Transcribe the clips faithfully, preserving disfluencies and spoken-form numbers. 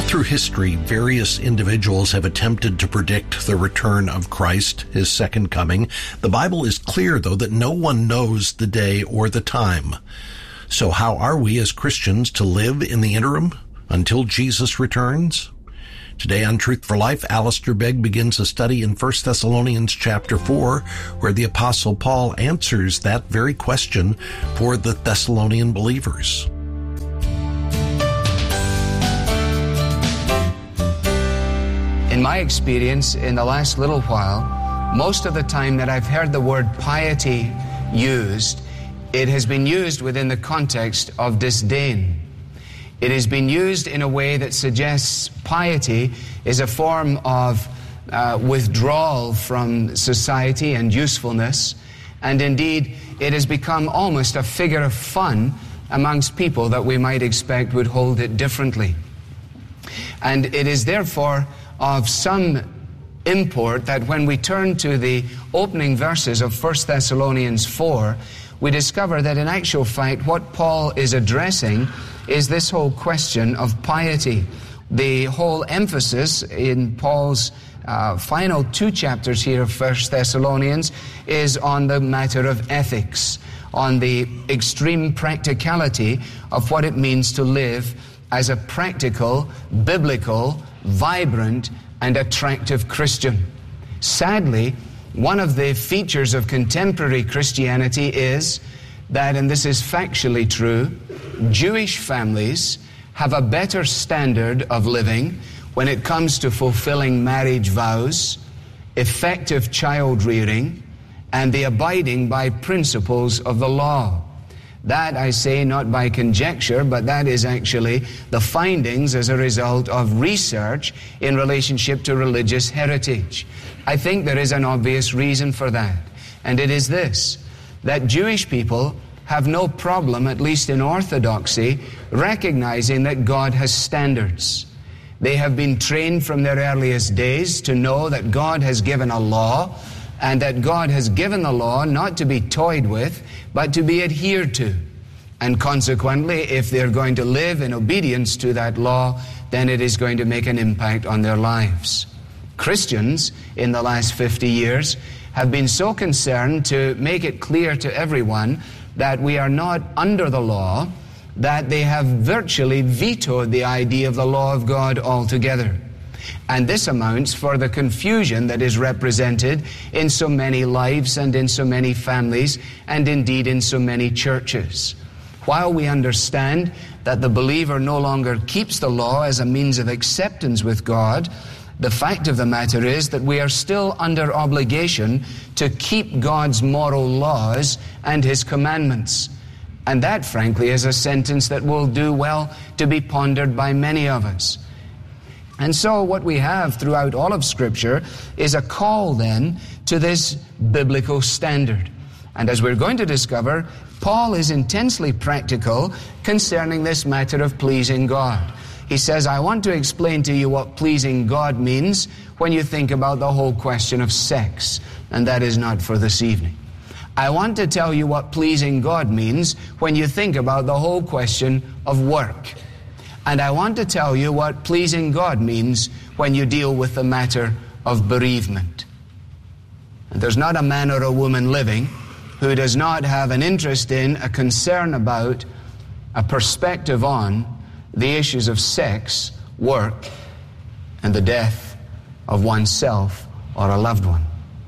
All through history, various individuals have attempted to predict the return of Christ, his second coming. The Bible is clear, though, that no one knows the day or the time. So how are we as Christians to live in the interim until Jesus returns? Today on Truth for Life, Alistair Begg begins a study in First Thessalonians chapter four, where the Apostle Paul answers that very question for the Thessalonian believers. In my experience, in the last little while, most of the time that I've heard the word piety used, it has been used within the context of disdain. It has been used in a way that suggests piety is a form of uh, withdrawal from society and usefulness, and indeed it has become almost a figure of fun amongst people that we might expect would hold it differently. And it is therefore of some import that when we turn to the opening verses of First Thessalonians four, we discover that in actual fact what Paul is addressing is this whole question of piety. The whole emphasis in Paul's uh, final two chapters here of First Thessalonians is on the matter of ethics, on the extreme practicality of what it means to live as a practical, biblical, vibrant, and attractive Christian. Sadly, one of the features of contemporary Christianity is that, and this is factually true, Jewish families have a better standard of living when it comes to fulfilling marriage vows, effective child rearing, and the abiding by principles of the law. That, I say, not by conjecture, but that is actually the findings as a result of research in relationship to religious heritage. I think there is an obvious reason for that, and it is this, that Jewish people have no problem, at least in orthodoxy, recognizing that God has standards. They have been trained from their earliest days to know that God has given a law, and that God has given the law not to be toyed with, but to be adhered to. And consequently, if they're going to live in obedience to that law, then it is going to make an impact on their lives. Christians, in the last fifty years, have been so concerned to make it clear to everyone that we are not under the law, that they have virtually vetoed the idea of the law of God altogether. And this amounts for the confusion that is represented in so many lives and in so many families and indeed in so many churches. While we understand that the believer no longer keeps the law as a means of acceptance with God, the fact of the matter is that we are still under obligation to keep God's moral laws and His commandments. And that, frankly, is a sentence that will do well to be pondered by many of us. And so what we have throughout all of Scripture is a call then to this biblical standard. And as we're going to discover, Paul is intensely practical concerning this matter of pleasing God. He says, I want to explain to you what pleasing God means when you think about the whole question of sex. And that is not for this evening. I want to tell you what pleasing God means when you think about the whole question of work. And I want to tell you what pleasing God means when you deal with the matter of bereavement. And there's not a man or a woman living who does not have an interest in, a concern about, a perspective on the issues of sex, work, and the death of oneself or a loved one.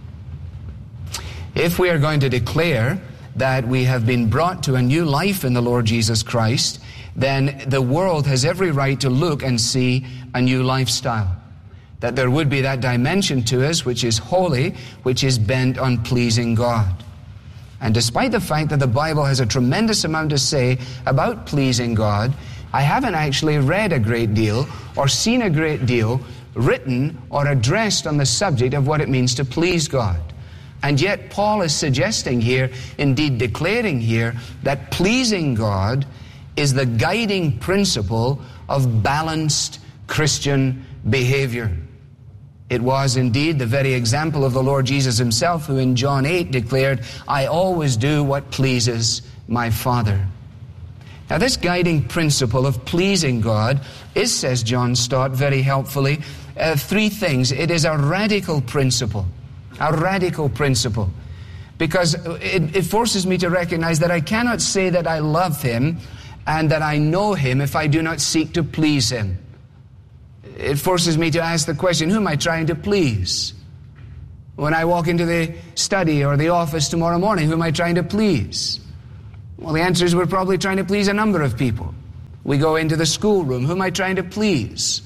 If we are going to declare that we have been brought to a new life in the Lord Jesus Christ, then the world has every right to look and see a new lifestyle. That there would be that dimension to us which is holy, which is bent on pleasing God. And despite the fact that the Bible has a tremendous amount to say about pleasing God, I haven't actually read a great deal or seen a great deal written or addressed on the subject of what it means to please God. And yet Paul is suggesting here, indeed declaring here, that pleasing God is the guiding principle of balanced Christian behavior. It was indeed the very example of the Lord Jesus himself, who in John eight declared, I always do what pleases my Father. Now, this guiding principle of pleasing God is, says John Stott very helpfully, uh, three things. It is a radical principle, a radical principle, because it, it forces me to recognize that I cannot say that I love Him and that I know Him if I do not seek to please Him. It forces me to ask the question, who am I trying to please? When I walk into the study or the office tomorrow morning, who am I trying to please? Well, the answer is we're probably trying to please a number of people. We go into the schoolroom. Who am I trying to please?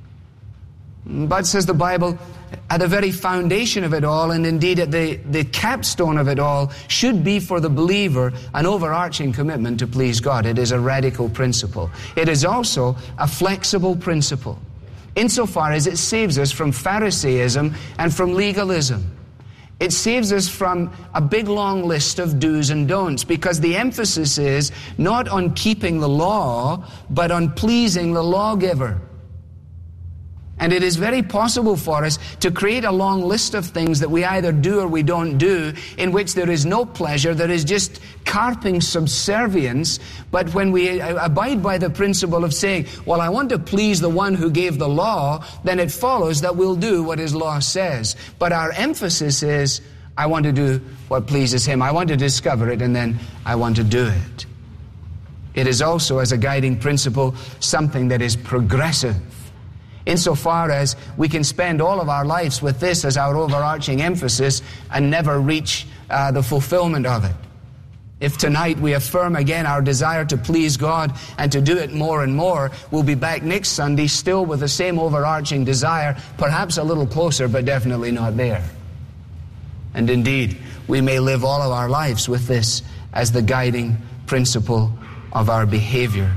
But, says the Bible, at the very foundation of it all, and indeed at the, the capstone of it all, should be for the believer an overarching commitment to please God. It is a radical principle. It is also a flexible principle, insofar as it saves us from Pharisaism and from legalism. It saves us from a big long list of do's and don'ts, because the emphasis is not on keeping the law, but on pleasing the lawgiver. And it is very possible for us to create a long list of things that we either do or we don't do, in which there is no pleasure, there is just carping subservience. But when we abide by the principle of saying, well, I want to please the one who gave the law, then it follows that we'll do what his law says. But our emphasis is, I want to do what pleases him. I want to discover it, and then I want to do it. It is also, as a guiding principle, something that is progressive, insofar as we can spend all of our lives with this as our overarching emphasis and never reach uh, the fulfillment of it. If tonight we affirm again our desire to please God and to do it more and more, we'll be back next Sunday still with the same overarching desire, perhaps a little closer, but definitely not there. And indeed, we may live all of our lives with this as the guiding principle of our behavior.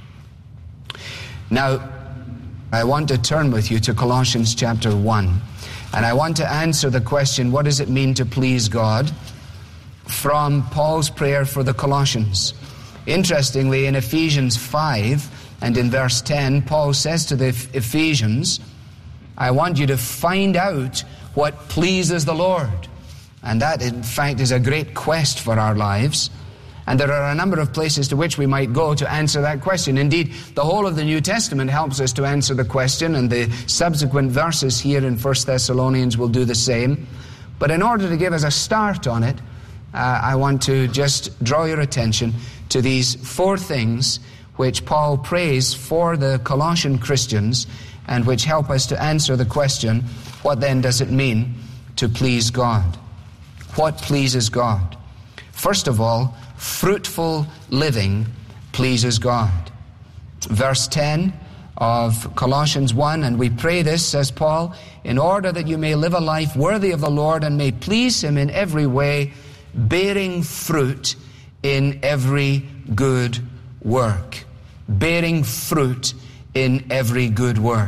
Now, I want to turn with you to Colossians chapter one, and I want to answer the question, what does it mean to please God, from Paul's prayer for the Colossians. Interestingly, in Ephesians five and in verse ten, Paul says to the Ephesians, I want you to find out what pleases the Lord. And that, in fact, is a great quest for our lives. And there are a number of places to which we might go to answer that question. Indeed, the whole of the New Testament helps us to answer the question, and the subsequent verses here in First Thessalonians will do the same. But in order to give us a start on it, uh, I want to just draw your attention to these four things which Paul prays for the Colossian Christians, and which help us to answer the question, what then does it mean to please God? What pleases God? First of all, fruitful living pleases God. Verse ten of Colossians one, and we pray this, says Paul, in order that you may live a life worthy of the Lord and may please Him in every way, bearing fruit in every good work. Bearing fruit in every good work.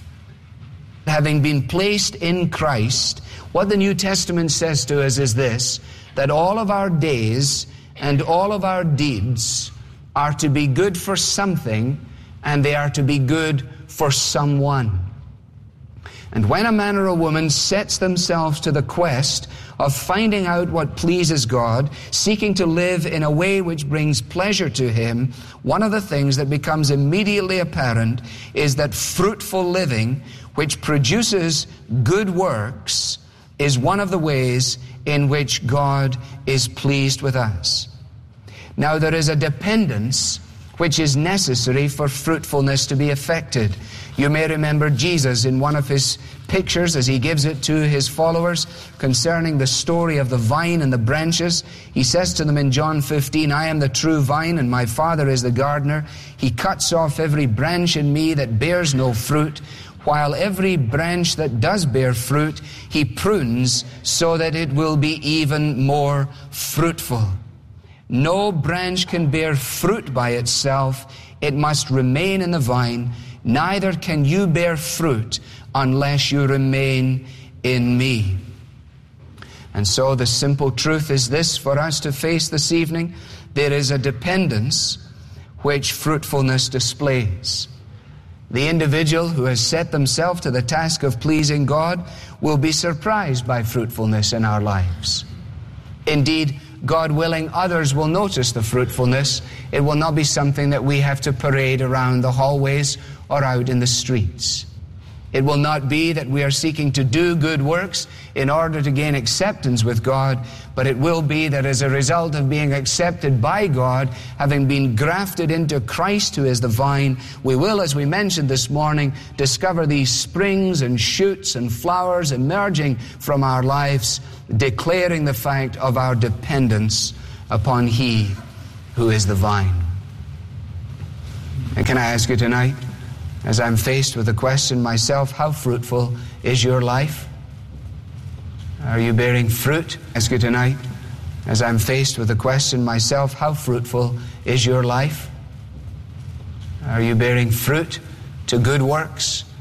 Having been placed in Christ, what the New Testament says to us is this, that all of our days and all of our deeds are to be good for something, and they are to be good for someone. And when a man or a woman sets themselves to the quest of finding out what pleases God, seeking to live in a way which brings pleasure to Him, one of the things that becomes immediately apparent is that fruitful living, which produces good works, is one of the ways in which God is pleased with us. Now, there is a dependence which is necessary for fruitfulness to be effected. You may remember Jesus in one of his pictures as he gives it to his followers concerning the story of the vine and the branches. He says to them in John fifteen, I am the true vine and my Father is the gardener. He cuts off every branch in me that bears no fruit, while every branch that does bear fruit, He prunes so that it will be even more fruitful. No branch can bear fruit by itself. It must remain in the vine. Neither can you bear fruit unless you remain in me. And so the simple truth is this for us to face this evening. There is a dependence which fruitfulness displays. The individual who has set themselves to the task of pleasing God will be surprised by fruitfulness in our lives. Indeed, God willing, others will notice the fruitfulness. It will not be something that we have to parade around the hallways or out in the streets. It will not be that we are seeking to do good works in order to gain acceptance with God, but it will be that as a result of being accepted by God, having been grafted into Christ who is the vine, we will, as we mentioned this morning, discover these springs and shoots and flowers emerging from our lives, declaring the fact of our dependence upon He who is the vine. And can I ask you tonight, as I'm faced with the question myself, how fruitful is your life? Are you bearing fruit? I ask you tonight, as I'm faced with the question myself, how fruitful is your life? Are you bearing fruit to good works?